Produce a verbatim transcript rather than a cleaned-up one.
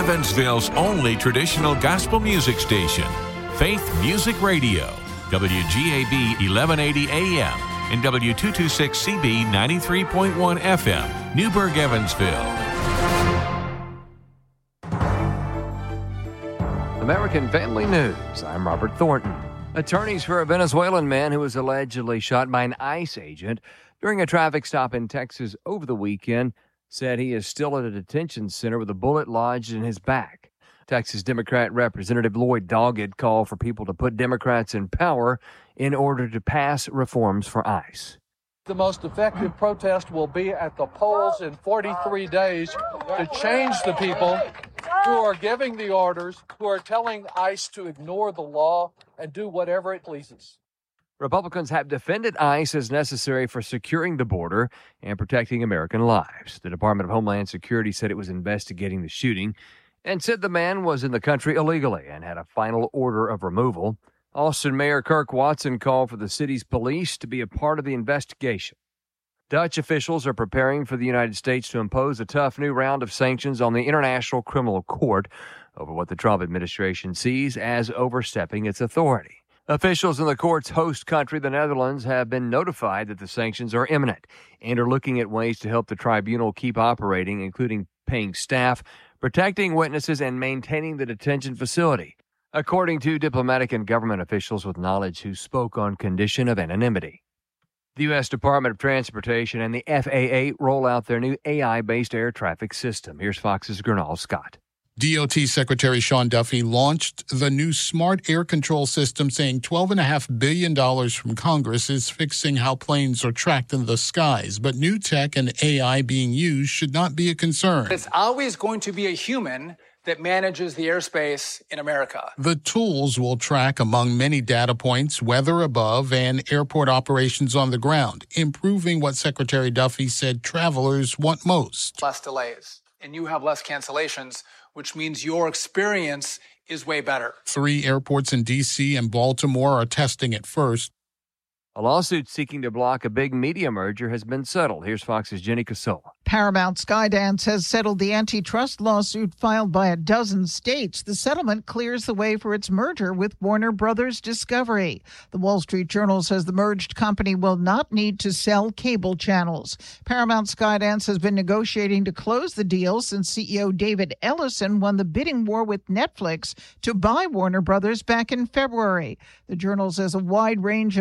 Evansville's only traditional gospel music station, Faith Music Radio, W G A B eleven eighty A M and W two twenty-six C B ninety-three point one F M, Newburgh, Evansville. American Family News. I'm Robert Thornton. Attorneys for a Venezuelan man who was allegedly shot by an ICE agent during a traffic stop in Texas over the weekend said he is still at a detention center with a bullet lodged in his back. Texas Democrat Representative Lloyd Doggett called for people to put Democrats in power in order to pass reforms for ICE. The most effective protest will be at the polls in forty-three days to change the people who are giving the orders, who are telling ICE to ignore the law and do whatever it pleases. Republicans have defended ICE as necessary for securing the border and protecting American lives. The Department of Homeland Security said it was investigating the shooting and said the man was in the country illegally and had a final order of removal. Austin Mayor Kirk Watson called for the city's police to be a part of the investigation. Dutch officials are preparing for the United States to impose a tough new round of sanctions on the International Criminal Court over what the Trump administration sees as overstepping its authority. Officials in the court's host country, the Netherlands, have been notified that the sanctions are imminent and are looking at ways to help the tribunal keep operating, including paying staff, protecting witnesses, and maintaining the detention facility, according to diplomatic and government officials with knowledge who spoke on condition of anonymity. The U S Department of Transportation and the F A A roll out their new A I-based air traffic system. Here's Fox's Gernal Scott. D O T Secretary Sean Duffy launched the new smart air control system, saying twelve point five billion dollars from Congress is fixing how planes are tracked in the skies. But new tech and A I being used should not be a concern. It's always going to be a human that manages the airspace in America. The tools will track, among many data points, weather above and airport operations on the ground, improving what Secretary Duffy said travelers want most. Less delays, and you have less cancellations, which means your experience is way better. Three airports in D C and Baltimore are testing it first. A lawsuit seeking to block a big media merger has been settled. Here's Fox's Jenny Casola. Paramount Skydance has settled the antitrust lawsuit filed by a dozen states. The settlement clears the way for its merger with Warner Brothers Discovery. The Wall Street Journal says the merged company will not need to sell cable channels. Paramount Skydance has been negotiating to close the deal since C E O David Ellison won the bidding war with Netflix to buy Warner Brothers back in February. The Journal says a wide range of